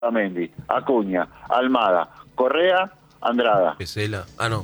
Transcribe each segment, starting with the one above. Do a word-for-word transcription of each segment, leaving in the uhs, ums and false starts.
Otamendi, Acuña, Almada, Correa, Andrada. Pesela. Ah, no.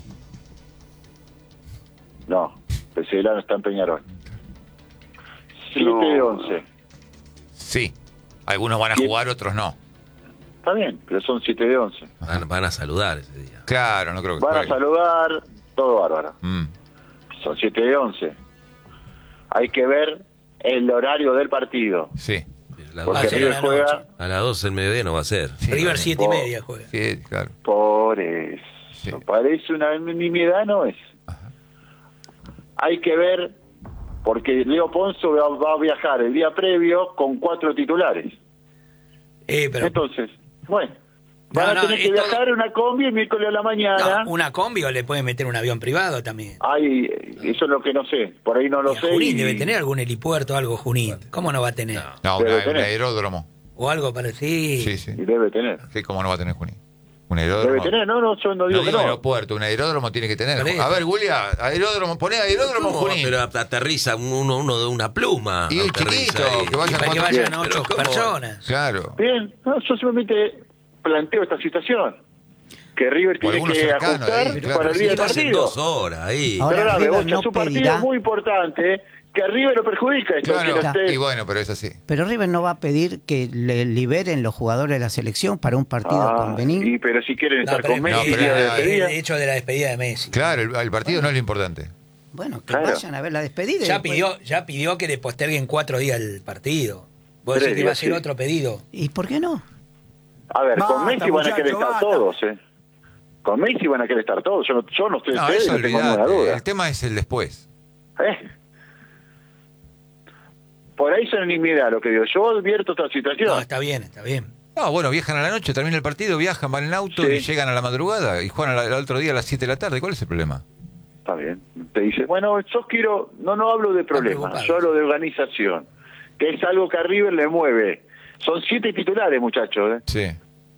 No, Pesela no está en Peñarol. siete No. de once. Sí. Algunos van a jugar, otros no. Está bien, pero son siete de once. Van, van a saludar ese día. Claro, no creo que Van a juegue. saludar, todo bárbaro. Mm. Son siete de once. Hay que ver el horario del partido. Sí. La Porque doce- River la juega noche. a las doce del mediodía no va a ser. Sí, River vale. siete y Oh. media juega. Sí, claro. por eso. Sí. Parece una nimiedad, no es. Ajá. Hay que ver, porque Leo Ponzo va, va a viajar el día previo con cuatro titulares. Eh, pero Entonces, bueno, van No, a no, tener que esto- viajar en una combi el miércoles a la mañana. no, una combi o le pueden meter un avión privado también. Ay, eso es lo que no sé, por ahí no lo Y a sé. Junín y- debe tener algún helipuerto, algo Junín. ¿Cómo no va a tener? No, Debe una- un tener. aeródromo. O algo parecido. Sí, sí. y debe tener. Sí, ¿cómo no va a tener Junín? Un aeródromo. Debe tener, no, no, yo no No digo que digo no. aeropuerto, un aeródromo tiene que tener. Por eso. A ver, Julia, aeródromo, poné aeródromo ¿Cómo? Junín. Pero aterriza uno, uno de una pluma. Y el aterriza chiquito, ahí. que vaya Para que cuatro- vayan Pero ocho ¿cómo? personas. Claro. Bien, no, yo simplemente planteo esta situación. Que River tiene algunos que cercanos ajustar ahí, claro. para el día del Sí, hacen partido. dos horas ahí. Ahora, Pero grave, River Bocha, no es un partido pedirá- muy importante que a River lo perjudica esto. Claro, que no esté- y bueno, pero es así. Pero River no va a pedir que le liberen los jugadores de la selección para un partido Ah, con Benín. y, pero si quieren No, estar pero con Messi no, el pero día de era- despedida. de hecho de la despedida de Messi. Claro, el, el partido no es lo importante. Bueno, que Claro. vayan a ver la despedida. y Ya después- pidió, ya pidió que le posterguen cuatro días el partido. Vos Tres decís que va a días, ser sí. otro pedido. ¿Y por qué no? A ver, con Basta, Messi van a querer muchacho, estar basta. todos, ¿eh? Con Messi van a querer estar todos. Yo no, yo no estoy No, ustedes, eso no tengo ninguna olvidate. duda. El tema es el después. ¿Eh? Por ahí son nimiedad lo que digo. Yo advierto esta situación. No, está bien, está bien. No, bueno, viajan a la noche, termina el partido, viajan, van en auto Sí. y llegan a la madrugada y juegan al, al otro día a las siete de la tarde. ¿Cuál es el problema? Está bien. Te dice, bueno, yo quiero, no, no hablo de problemas, preocupado. yo hablo de organización, que es algo que a River le mueve. Son siete titulares, muchachos, ¿eh? Sí.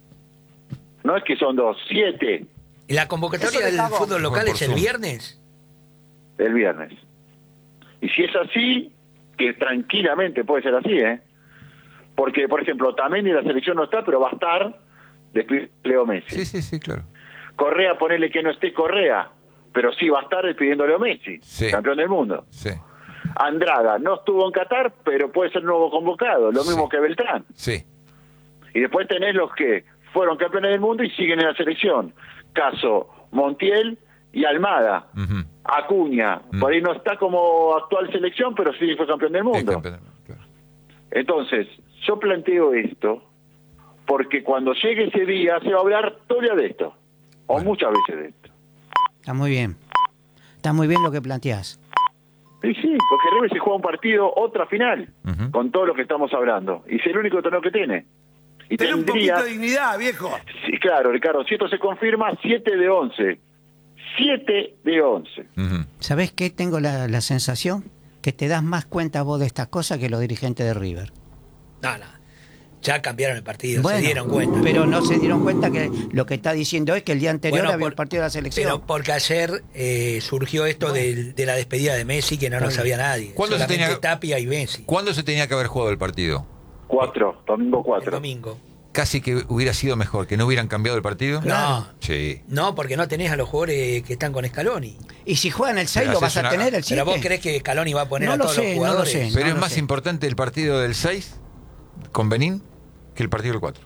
No es que son dos, siete ¿Y la convocatoria Eso le del cago. fútbol local Por es el Zoom. viernes? el viernes. Y si es así, que tranquilamente puede ser así, ¿eh? Porque, por ejemplo, también en la selección no está, pero va a estar después Leo Messi. Sí, sí, sí, claro. Correa, ponele que no esté Correa, pero sí va a estar despidiendo a Leo Messi, Sí. campeón del mundo. Sí, Andrada no estuvo en Qatar, pero puede ser nuevo convocado, lo mismo Sí. que Beltrán. sí. Y después tenés los que fueron campeones del mundo y siguen en la selección. Caso Montiel y Almada. Ujú. Acuña, Mm. por ahí no está como actual selección, pero sí fue campeón del Sí, mundo. campeón, claro. Entonces, yo planteo esto porque cuando llegue ese día se va a hablar todavía de esto, o Bueno. muchas veces de esto. Está muy bien. Está muy bien lo que planteás. Y sí, porque River se juega un partido, otra final, Ujú. con todo lo que estamos hablando. Y es el único torneo que tiene. Y Ten un tendría, poquito de dignidad, viejo. sí, claro, Ricardo, si esto se confirma, siete de once. siete de once. Ujú. ¿Sabés qué? Tengo la, la sensación que te das más cuenta vos de estas cosas que los dirigentes de River. No, no. Ya cambiaron el partido, Bueno, se dieron cuenta. pero no se dieron cuenta que lo que está diciendo es que el día anterior Bueno, había por- un partido de la selección. Pero porque ayer eh, surgió esto del- de, la despedida de Messi que no lo sabía nadie. ¿Cuándo se Solamente tenía- Tapia y Messi. ¿Cuándo se tenía que haber jugado el partido? Cuatro, domingo El cuatro. domingo. Casi que hubiera sido mejor, que no hubieran cambiado el partido. No, Sí. no, porque no tenés a los jugadores que están con Scaloni. Y si juegan el seis, Pero lo vas haces a una- tener el siete. Pero vos creés que Scaloni va a poner No a lo todos sé, los no lo jugadores. sé. Pero No es lo más sé. importante el partido del seis con Benín que el partido del cuatro.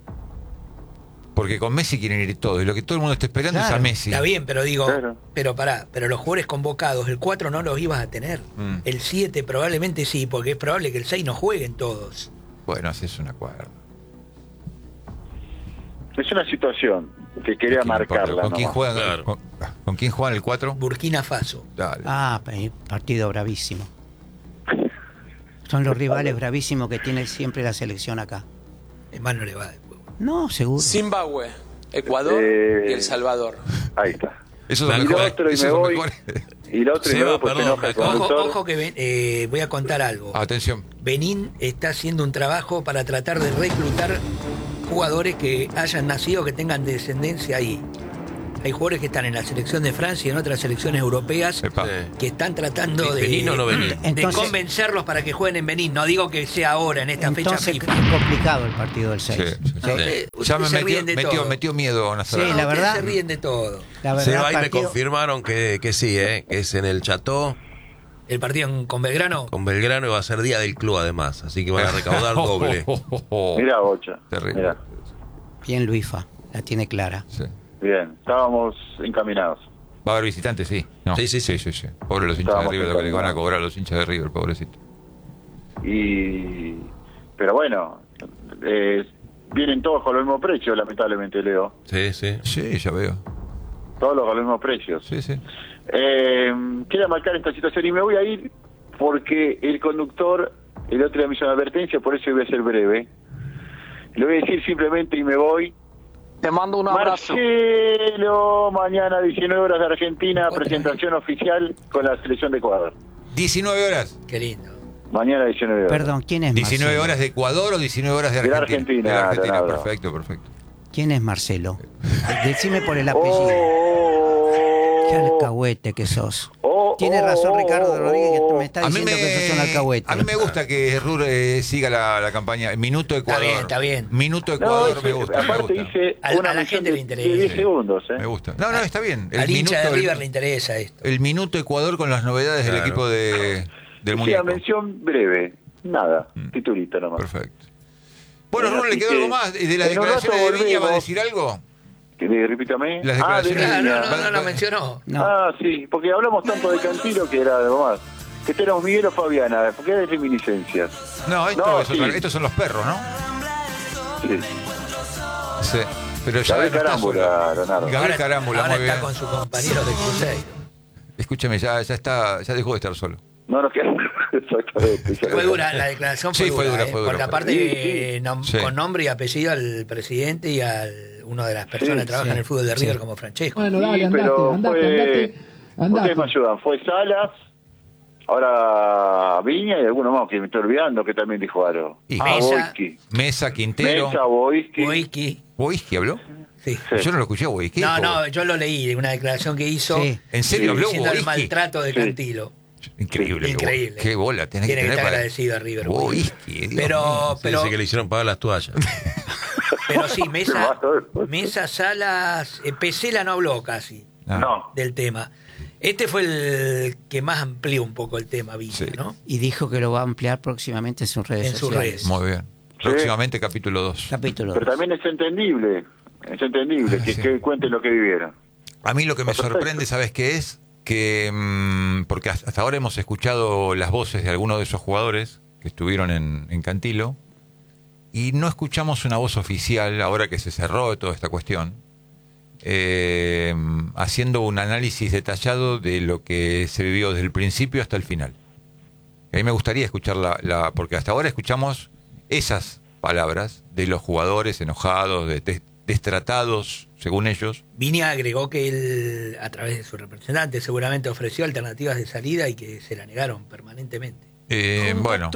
Porque con Messi quieren ir todos. Y lo que todo el mundo está esperando Claro. es a Messi. Está bien, pero digo, Claro. pero pará, pero los jugadores convocados, el cuatro no los ibas a tener. Mm. El siete probablemente sí, porque es probable que el seis no jueguen todos. Bueno, haces un acuerdo. Es una situación que quería ¿Con quién importa? marcarla. ¿Con quién nomás. juegan? Claro. ¿Con, con quién juegan el cuatro? Burkina Faso. Dale. Ah, pe- partido bravísimo. Son los rivales bravísimos que tiene siempre la selección acá. Es más, no le va después. No, seguro. Zimbabue, Ecuador Eh, y El Salvador. Ahí está. Eso Y es lo mejor. otro y Eso me es lo voy. mejor. Y la otra y me Seba, voy, pues se perdón, enoja el me- Ojo, conductor. ojo que ven- eh, voy a contar algo. Atención. Benín está haciendo un trabajo para tratar de reclutar jugadores que hayan nacido, que tengan descendencia ahí. hay jugadores que están en la selección de Francia y en otras selecciones europeas Epa. Sí. que están tratando de, ¿Benín o no Benín? de Entonces- convencerlos para que jueguen en Benín. No digo que sea ahora, en esta Entonces fecha es FIFA. complicado el partido del Sí, seis. sí. Sí. Ustedes- Ya me ustedes se metió, ríen de metió, todo. metió miedo, Nazario. Sí, No, la ustedes verdad- se ríen de todo. La Se verdad, va y me partido- confirmaron que, que sí, ¿eh? Que es en el Cható, El partido en- con Belgrano. con Belgrano, y va a ser día del club además. Así que van a recaudar doble. Mirá, Bocha. Terrible. Mirá. bien Luifa, la tiene clara. Sí. Bien, estábamos encaminados. Va a haber visitantes, sí. No. Sí, sí, sí. sí, sí. Pobre los hinchas Estábamos de River, lo que le van a encaminados. cobrar a los hinchas de River, pobrecito. Y pero bueno, eh, vienen todos con los mismos precios, lamentablemente, Leo. Sí, sí. Sí, ya veo. Todos los con los mismos precios. Sí, sí. Eh, quería marcar esta situación y me voy a ir porque el conductor el otro día me hizo una advertencia, por eso voy a ser breve. Le voy a decir simplemente y me voy. Te mando un abrazo. Marcelo, mañana diecinueve horas de Argentina, Otra presentación oficial con la selección de Ecuador. diecinueve horas. Qué lindo. Mañana diecinueve horas. Perdón, ¿quién es diecinueve Marcelo? horas de Ecuador o diecinueve horas de De la Argentina. Argentina, De la Argentina, Leonardo. perfecto, perfecto. ¿Quién es Marcelo? Decime por el apellido. Oh, Qué alcahuete que sos. oh, Tiene razón oh, Ricardo oh, Rodríguez, que oh. me está A mí diciendo me, que sos un alcahuete. a mí me gusta que Rur eh, siga la, la campaña. Minuto Ecuador. bien, está bien. Minuto No, Ecuador ese- me gusta. Me aparte gusta. hice A- una a la mención gente de- le interesa. de diez Sí. segundos, ¿eh? Me gusta. No, no, está bien. El Al minuto, hincha de el- River le interesa esto. el minuto Ecuador con las novedades del Claro. equipo de, del Sí, muñeco. mención breve. Nada, Mm. titulito nomás. Perfecto. Bueno, Bueno, Rur, ¿le así quedó que algo más? ¿De las en un rato declaraciones de Viña va a volvemos. decir algo? Que le- Repítame. Las Ah, de declaraciones- Ah, Viña. no, no, no, no mencionó. No. Ah, sí, porque hablamos tanto de Cantilo que era algo más. Que tenemos Miguel o Fabiana, porque hay reminiscencias. No, esto No, es sí. otra- estos son los perros, ¿no? Sí. Sí. Pero ya Gabriel no está Carámbula, solo. Leonardo. Gabriel Ahora, Carámbula, ahora muy está bien. con su compañero de Cruzeiro. Escúchame, ya, ya está, ya dejó de estar solo. No nos queda. Exactamente. Fue dura, la declaración fue Sí, fue dura, dura, ¿eh? fue dura, Porque fue aparte, dura. eh, nom- Sí. con nombre y apellido al presidente y al una de las personas Sí, que trabajan sí, en el fútbol de River sí. como Francesco. Bueno, dale, Sí, andate, pero andate, fue... andate, andate. ¿Ustedes me ayudan? Fue Salas, ahora Viña y alguno más que me estoy olvidando que también dijo Aro. Y Ah, Mesa. Boiski. Mesa, Quintero. Mesa, Boiski. Boiski, ¿Boiski habló? sí. Sí. Yo no lo escuché a Boiski. No, dijo- no, yo lo leí, una declaración que hizo Sí. ¿En serio Sí. habló diciendo el Boiski? maltrato de Sí. Cantilo. Increíble. qué Increíble. bola. Qué bola tenés Tiene que que tener estar para... agradecido a River. Boiski, Dios mío. Pero, Se pero, dice que le hicieron pagar las toallas. pero sí, Mesa, Qué Mesa Salas, eh, Pesela no habló casi Ah. No. del tema. Este fue el que más amplió un poco el tema, Villa, Sí. ¿no? Y dijo que lo va a ampliar próximamente en sus redes En sus sociales. redes. Muy bien. Próximamente capítulo dos. Capítulo Pero dos. también es entendible. Es entendible que, Sí. que cuenten lo que vivieron. A mí lo que me Perfecto. sorprende, ¿sabes qué es? Que, mm, porque hasta hasta ahora hemos escuchado las voces de algunos de esos jugadores que estuvieron en, en Cantilo y no escuchamos una voz oficial, ahora que se cerró toda esta cuestión, eh, haciendo un análisis detallado de lo que se vivió desde el principio hasta el final. A mí me gustaría escuchar la, la- porque hasta ahora escuchamos esas palabras de los jugadores enojados, de- de- destratados, según ellos. Viña agregó que él, a través de su representante, seguramente ofreció alternativas de salida y que se la negaron permanentemente. Eh, bueno,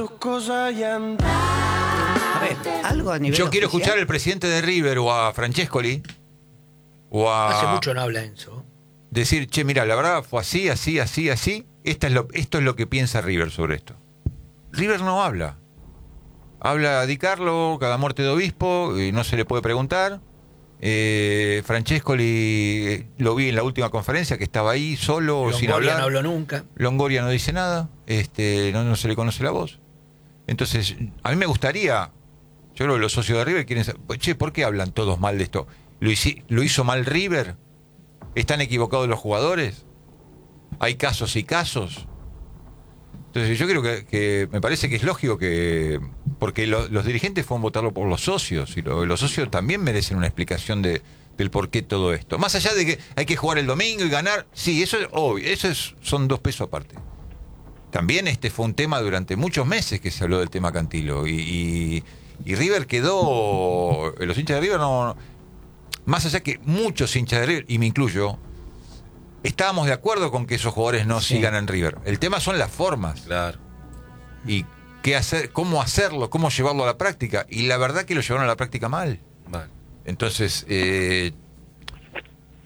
A ver, algo a nivel yo quiero oficial. escuchar al presidente de River o a Francescoli o a Hace mucho no habla Enzo. decir, che, mira, la verdad fue así, así, así, así. Esta es lo, esto es lo que piensa River sobre esto. River no habla. Habla Di Carlo, cada muerte de obispo, y no se le puede preguntar. Eh, Francescoli eh, lo vi en la última conferencia que estaba ahí solo, sin Longoria hablar. no habló nunca. Longoria no dice nada, este, no, no se le conoce la voz. Entonces, a mí me gustaría, yo creo que los socios de River quieren saber, che, ¿por qué hablan todos mal de esto? ¿Lo, hici- ¿Lo hizo mal River? ¿Están equivocados los jugadores? ¿Hay casos y casos? Entonces yo creo que, que me parece que es lógico que, porque lo- los dirigentes fueron votarlo por los socios, y lo- los socios también merecen una explicación de, del por qué todo esto. Más allá de que hay que jugar el domingo y ganar, sí, eso es obvio, eso es, son dos pesos aparte. También este fue un tema durante muchos meses que se habló del tema Cantilo, y, y, y River quedó, los hinchas de River no, más allá que muchos hinchas de River, y me incluyo, estábamos de acuerdo con que esos jugadores no Sí. sigan en River. El tema son las formas Claro. y qué hacer, cómo hacerlo, cómo llevarlo a la práctica. Y la verdad que lo llevaron a la práctica mal. Vale. Entonces, eh,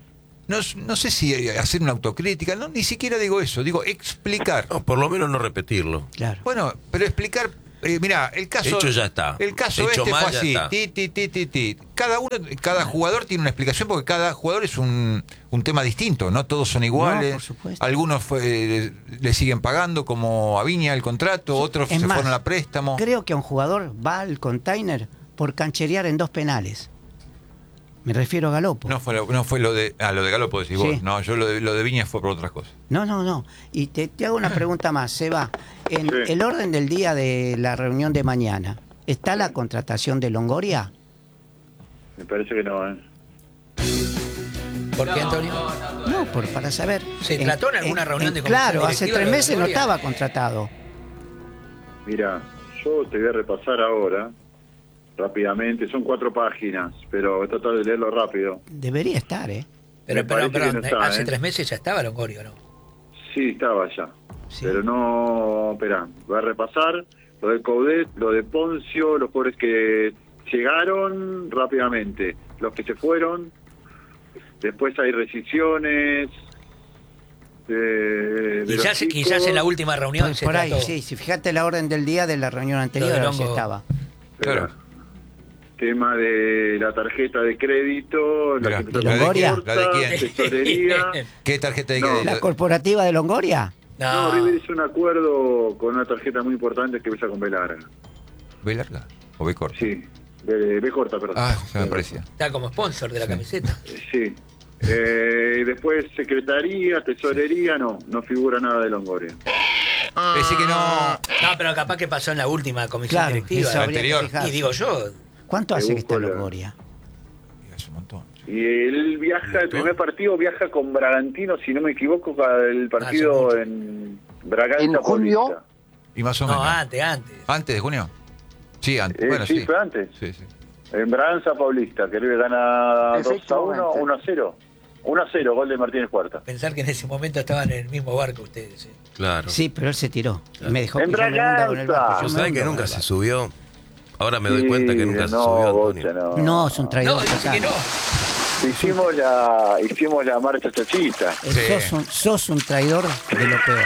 no, no sé si hacer una autocrítica, no, ni siquiera digo eso, digo explicar. No, por lo menos no repetirlo. Claro. Bueno, pero explicar, eh, mira, el caso Hecho ya está. El caso Hecho este mal, fue ya así, está. ti, ti, ti, ti, ti. Cada uno, cada jugador tiene una explicación porque cada jugador es un, un tema distinto, no todos son iguales. No, por supuesto. Algunos fue, le siguen pagando como a Viña el contrato, otros Es se más, fueron a préstamo. Creo que un jugador va al container por cancherear en dos penales. Me refiero a Galopo. No fue lo, no fue lo de ah, lo de Galopo decís Sí. vos. No, yo lo de, lo de Viña fue por otras cosas. No, no, no. Y te, te hago una pregunta más, Seba. En Sí. el orden del día de la reunión de mañana, ¿está la contratación de Longoria? Me parece que no, ¿eh? ¿Por qué, Antonio? No, por, para saber. ¿Se trató en alguna reunión de comisión Claro, hace directiva tres de meses no Longoria? estaba contratado. Mira, yo te voy a repasar ahora, rápidamente, son cuatro páginas, pero voy a tratar de leerlo rápido. Debería estar, ¿eh? Pero, Me pero, parece que pero, no está, hace ¿eh? tres meses ya estaba Longoria, ¿no? Sí, estaba ya. Sí. Pero no, espera, voy a repasar lo de Coudet, lo de Poncio, los jugadores que llegaron rápidamente, los que se fueron, después hay rescisiones de, de los Quizás, chicos. quizás en la última reunión Por, se por ahí, trató. sí. Si fíjate la orden del día de la reunión anterior, Lo de a ver si Longo. estaba. Espera. Claro. Tema de la tarjeta de crédito, Mirá, la que ¿de Longoria? corta, ¿La de quién? tesorería. ¿Qué tarjeta de No. crédito? ¿La corporativa de Longoria? No, No, River hizo un acuerdo con una tarjeta muy importante que empieza con B larga. ¿B larga o B corta? Sí, B, B corta, perdón. Ah, se me parecía. está como sponsor de la camiseta. Sí. Eh, después secretaría, tesorería, no, no figura nada de Longoria. Pensé que no. No, pero capaz que pasó en la última comisión Claro, directiva. eso habría que anterior. fijarse. Y digo yo, ¿Cuánto Te hace que está busco la- Longoria? Es un montón. Y él viaja, el primer partido viaja con Bragantino, si no me equivoco, el partido mucho. en Braganza ¿En julio? Paulista. Y más o no, menos. antes, antes. ¿Antes de junio? Sí, antes. Eh, bueno, sí, sí. fue antes. Sí, sí. En Braganza Paulista, que River gana dos a uno, Efectivamente. uno a cero. uno a cero, gol de Martínez Cuarta. Pensar que en ese momento estaban en el mismo barco ustedes. ¿eh? Claro. Sí, pero él se tiró. Y me dejó En que yo me hunda con el barco. Braganza. Yo ¿Tú me sabes hundo que con nunca el se barco. subió? Ahora me doy Sí, cuenta que nunca se no, subió, Bocha, Antonio. no. No, es un traidor No, dice que total. no. Hicimos la, hicimos la marcha chachita. Eh, Sí. Sos, un, sos un traidor de lo peor.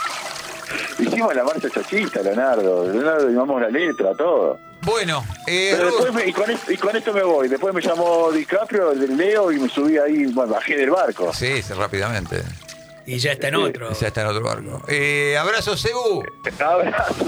Hicimos la marcha chachita, Leonardo. Leonardo, llevamos la letra, todo. Bueno, eh, Pero Ru- después me- y, con esto, y con esto me voy. Después me llamó DiCaprio, el del Leo, y me subí ahí, bueno, bajé del barco. sí, sí, rápidamente. Y ya está en otro. Ya está en otro barco. Eh, abrazo, Cebu. Abrazo.